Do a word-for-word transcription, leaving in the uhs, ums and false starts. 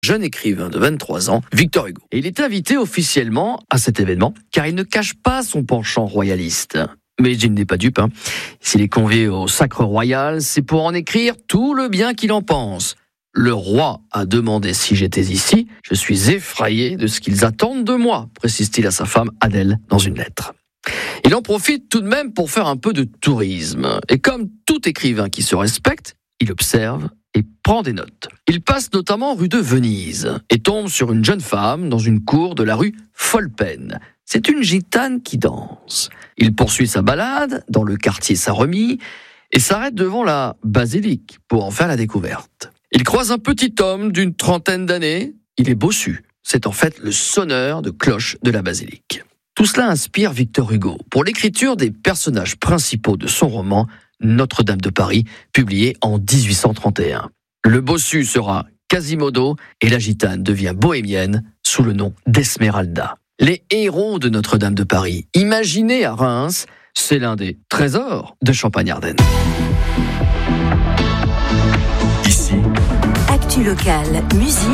jeune écrivain de vingt-trois ans, Victor Hugo. Et il est invité officiellement à cet événement, car il ne cache pas son penchant royaliste. Mais il n'est pas dupe. Hein. S'il est convié au Sacre Royal, c'est pour en écrire tout le bien qu'il en pense. Le roi a demandé si j'étais ici. Je suis effrayé de ce qu'ils attendent de moi, précise-t-il à sa femme Adèle dans une lettre. Il en profite tout de même pour faire un peu de tourisme. Et comme tout écrivain qui se respecte, il observe et prend des notes. Il passe notamment rue de Venise et tombe sur une jeune femme dans une cour de la rue Folpen. C'est une gitane qui danse. Il poursuit sa balade dans le quartier Saint-Remy et s'arrête devant la basilique pour en faire la découverte. Il croise un petit homme d'une trentaine d'années. Il est bossu. C'est en fait le sonneur de cloche de la basilique. Tout cela inspire Victor Hugo pour l'écriture des personnages principaux de son roman Notre-Dame de Paris, publié en dix-huit cent trente et un. Le bossu sera Quasimodo et la gitane devient bohémienne sous le nom d'Esmeralda. Les héros de Notre-Dame de Paris, imaginés à Reims, c'est l'un des trésors de Champagne-Ardenne. Ici, Actu locale, musique.